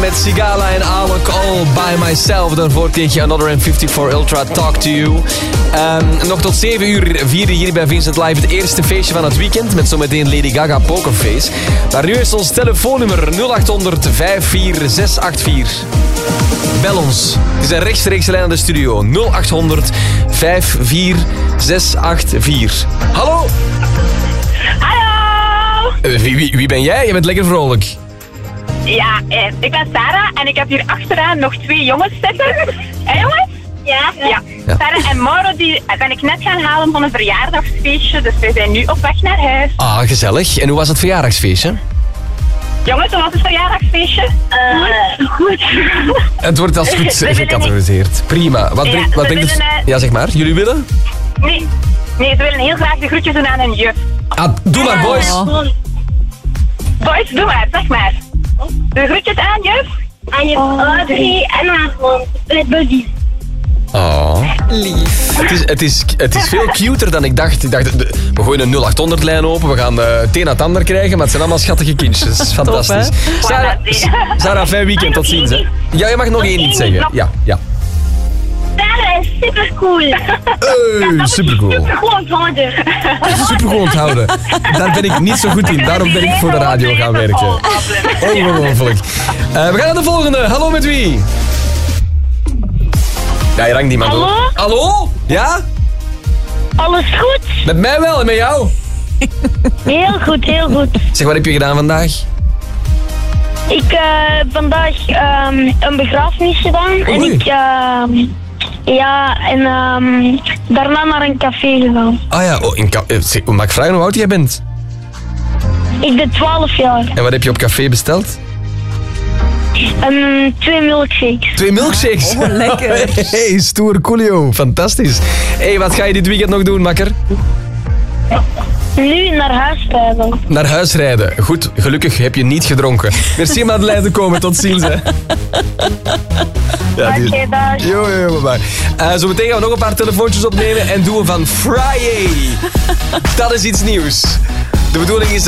met Sigala en Alok All By Myself. Daarvoor kreeg je Another M54 Ultra Talk To You. Nog tot 7 uur vieren hier bij Vincent Live het eerste feestje van het weekend. Met zometeen Lady Gaga Pokerface. Maar nu is ons telefoonnummer 0800 54684. Bel ons. Het is een rechtstreekse lijn aan de studio. 0800 54684. Hallo? Hallo! Wie ben jij? Je bent lekker vrolijk. Ja, ik ben Sarah en ik heb hier achteraan nog 2 jongens zitten. Hé jongens? Ja. Sarah en Mauro die ben ik net gaan halen van een verjaardagsfeestje, dus we zijn nu op weg naar huis. Ah, gezellig. En hoe was het verjaardagsfeestje? Jongens, hoe was het verjaardagsfeestje? Goed. Het wordt als goed gecategoriseerd. Prima. Wat brengt het? Ja, zeg maar. Jullie willen? Nee, ze willen heel graag de groetjes doen aan hun juf. Ah, doe maar, boys. Boys, doe maar, zeg maar. De groetjes aan juf. Aan je Audrey en aan Buddy. Oh. Lief. Het is veel cuter dan ik dacht. Ik dacht, we gooien een 0800-lijn open, we gaan het een aan het ander krijgen, maar het zijn allemaal schattige kindjes. Fantastisch. Top, Sarah, fijn weekend, tot ziens. Hè. Ja, je mag nog één iets zeggen. Ja. Sarah is supercool. Supercool. Supergoed onthouden. Supergoed onthouden. Daar ben ik niet zo goed in, daarom ben ik voor de radio gaan werken. Ongelooflijk. We gaan naar de volgende. Hallo, met wie? Ja, je rangt niemand op. Hallo? Ja? Alles goed? Met mij wel en met jou? Heel goed, heel goed. Zeg, wat heb je gedaan vandaag? Ik heb vandaag een begrafenis gedaan. Oei. En ik, daarna naar een café gegaan. Ah ja, mag ik vragen hoe oud jij bent? Ik ben 12 jaar. En wat heb je op café besteld? 2 milkshakes. 2 milkshakes. Oh, lekker. Hey, stoer coolio. Fantastisch. Hey, wat ga je dit weekend nog doen, makker? Nu naar huis rijden. Naar huis rijden. Goed, gelukkig heb je niet gedronken. Merci om aan de lijn te komen. Tot ziens, hè. Ja, Oké, dag. Yo, bye. Zometeen gaan we nog een paar telefoontjes opnemen en doen we van Friday. Dat is iets nieuws. De bedoeling is